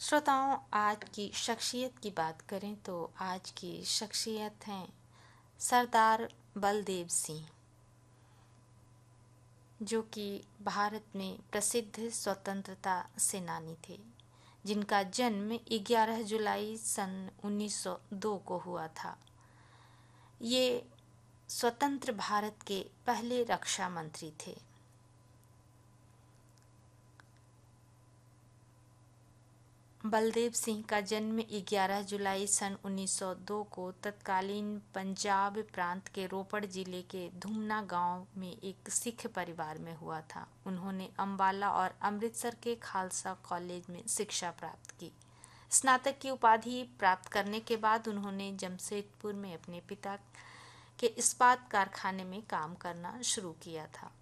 श्रोताओं, आज की शख्सियत की बात करें तो आज की शख्सियत हैं सरदार बलदेव सिंह, जो कि भारत में प्रसिद्ध स्वतंत्रता सेनानी थे, जिनका जन्म 11 जुलाई सन 1902 को हुआ था। ये स्वतंत्र भारत के पहले रक्षा मंत्री थे। बलदेव सिंह का जन्म 11 जुलाई सन 1902 को तत्कालीन पंजाब प्रांत के रोपड़ जिले के धुमना गांव में एक सिख परिवार में हुआ था। उन्होंने अंबाला और अमृतसर के खालसा कॉलेज में शिक्षा प्राप्त की। स्नातक की उपाधि प्राप्त करने के बाद उन्होंने जमशेदपुर में अपने पिता के इस्पात कारखाने में काम करना शुरू किया था।